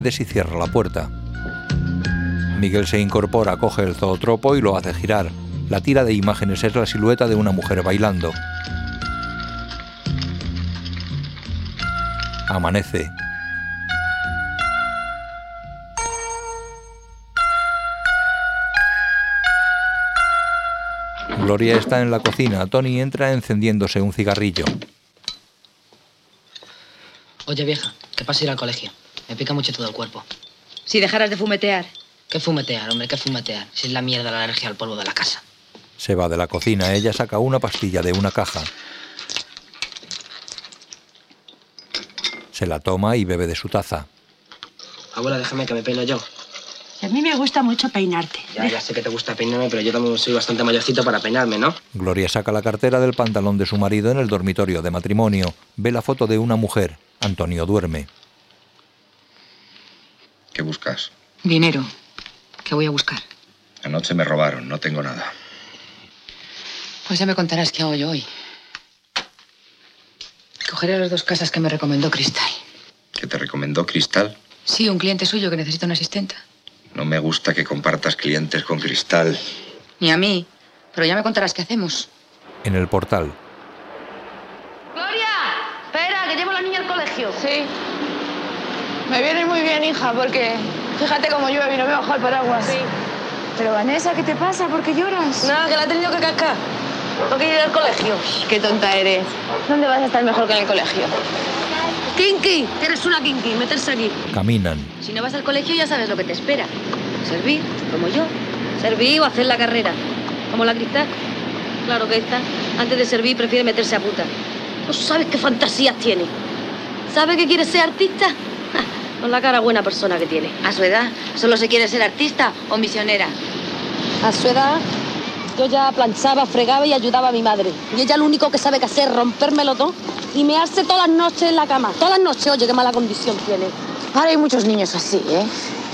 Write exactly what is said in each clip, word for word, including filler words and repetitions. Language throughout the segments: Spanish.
y cierra la puerta. Miguel se incorpora, coge el zootropo y lo hace girar. La tira de imágenes es la silueta de una mujer bailando. Amanece. Gloria está en la cocina. Tony entra encendiéndose un cigarrillo. Oye, vieja, ¿qué pasa ir al colegio? Me pica mucho todo el cuerpo. Si dejaras de fumetear. ¿Qué fumetear, hombre? ¿Qué fumetear? Si es la mierda la alergia al polvo de la casa. Se va de la cocina. Ella saca una pastilla de una caja. Se la toma y bebe de su taza. Abuela, déjame que me peino yo. A mí me gusta mucho peinarte. Ya, ya sé que te gusta peinarme, pero yo también soy bastante mayorcito para peinarme, ¿no? Gloria saca la cartera del pantalón de su marido en el dormitorio de matrimonio. Ve la foto de una mujer. Antonio duerme. ¿Qué buscas? Dinero. ¿Qué voy a buscar? Anoche me robaron, no tengo nada. Pues ya me contarás qué hago yo hoy. Cogeré las dos casas que me recomendó Cristal. ¿Qué te recomendó Cristal? Sí, un cliente suyo que necesita una asistenta. No me gusta que compartas clientes con Cristal. Ni a mí. Pero ya me contarás qué hacemos. En el portal. ¡Gloria! Espera, que llevo a la niña al colegio. Sí. Me viene muy bien, hija, porque fíjate cómo llueve y no me bajo el paraguas. Sí. Pero, Vanessa, ¿qué te pasa? ¿Por qué lloras? Nada, que la he tenido que cascar. Tengo que ir al colegio. Qué tonta eres. ¿Dónde vas a estar mejor que en el colegio? ¡Kinky! Eres una kinky. Meterse aquí. Caminan. Si no vas al colegio ya sabes lo que te espera. Servir, como yo. Servir o hacer la carrera. Como la Cristal. Claro que esta, antes de servir, prefiere meterse a puta. No sabes qué fantasías tiene. ¿Sabe que quiere ser artista? Con la cara buena persona que tiene. A su edad, ¿solo se quiere ser artista o misionera? A su edad, yo ya planchaba, fregaba y ayudaba a mi madre. Y ella lo único que sabe que hacer es rompérmelo todo y mearse todas las noches en la cama. Todas las noches, oye, qué mala condición tiene. Ahora hay muchos niños así, ¿eh?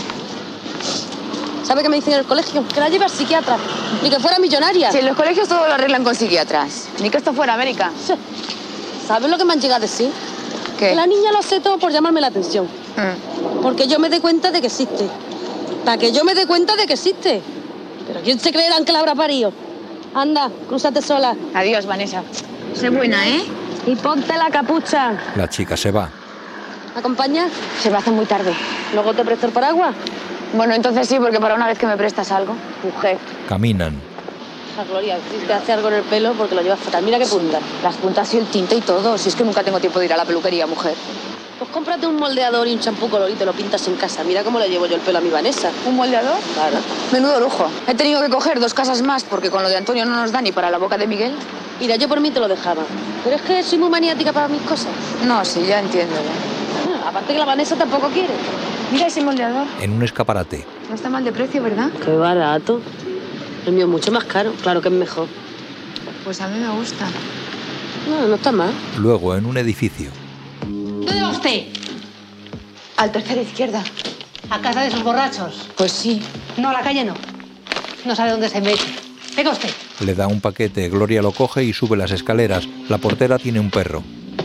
¿Sabe qué me dicen en el colegio? Que la lleve al psiquiatra. Ni que fuera millonaria. Si en los colegios todo lo arreglan con psiquiatras. Ni que esto fuera América. ¿Sabes lo que me han llegado a decir? ¿Qué? Que la niña lo hace todo por llamarme la atención. Mm. Porque yo me dé cuenta de que existe. Para que yo me dé cuenta de que existe. Pero ¿quién se creerán que la habrá parido? Anda, crúzate sola. Adiós, Vanessa. Sé buena, ¿eh? Y ponte la capucha. La chica se va. ¿Me acompañas? Se me hace muy tarde. ¿Luego te presto el paraguas? Bueno, entonces sí, porque para una vez que me prestas algo, mujer. Caminan. La Gloria, si te hace algo en el pelo porque lo llevas fatal. Mira qué punta. Las puntas y el tinte y todo. Si es que nunca tengo tiempo de ir a la peluquería, mujer. Pues cómprate un moldeador y un champú colorito y lo pintas en casa. Mira cómo le llevo yo el pelo a mi Vanessa. ¿Un moldeador? Claro. Menudo lujo. He tenido que coger dos casas más porque con lo de Antonio no nos da ni para la boca de Miguel. Mira, yo por mí te lo dejaba. Pero es que soy muy maniática para mis cosas. No, sí, ya entiendo. Ya. Bueno, aparte que la Vanessa tampoco quiere. Mira ese moldeador. En un escaparate. No está mal de precio, ¿verdad? Qué barato. El mío es mucho más caro. Claro que es mejor. Pues a mí me gusta. No, no está mal. Luego, en un edificio. ¿Dónde va usted? Al tercero izquierda. ¿A casa de esos borrachos? Pues sí. No, a la calle no. No sabe dónde se mete. Venga usted. Le da un paquete. Gloria lo coge y sube las escaleras. La portera tiene un perro.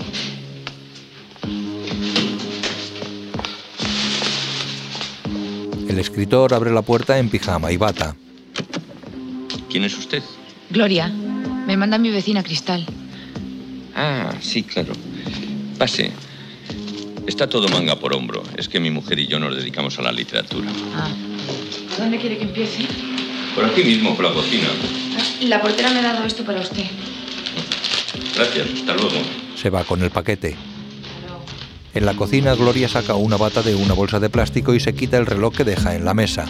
El escritor abre la puerta en pijama y bata. ¿Quién es usted? Gloria, me manda mi vecina Cristal. Ah, sí, claro. Pase. Está todo manga por hombro. Es que mi mujer y yo nos dedicamos a la literatura. Ah. ¿Dónde quiere que empiece? Por aquí mismo, por la cocina. La portera me ha dado esto para usted. Gracias, hasta luego. Se va con el paquete. En la cocina, Gloria saca una bata de una bolsa de plástico y se quita el reloj que deja en la mesa.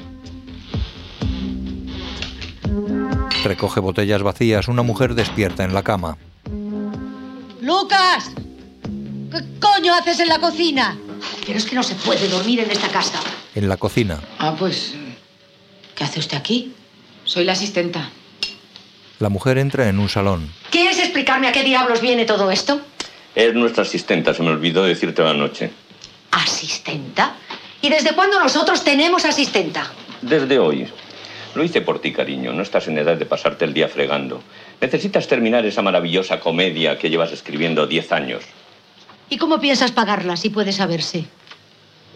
Recoge botellas vacías. Una mujer despierta en la cama. ¡Lucas! ¿Qué coño haces en la cocina? Pero es que no se puede dormir en esta casa. En la cocina. Ah, pues... ¿qué hace usted aquí? Soy la asistenta. La mujer entra en un salón. ¿Quieres explicarme a qué diablos viene todo esto? Es nuestra asistenta, se me olvidó decirte la noche. ¿Asistenta? ¿Y desde cuándo nosotros tenemos asistenta? Desde hoy. Lo hice por ti, cariño. No estás en edad de pasarte el día fregando. Necesitas terminar esa maravillosa comedia que llevas escribiendo diez años. ¿Y cómo piensas pagarla, si puede saberse?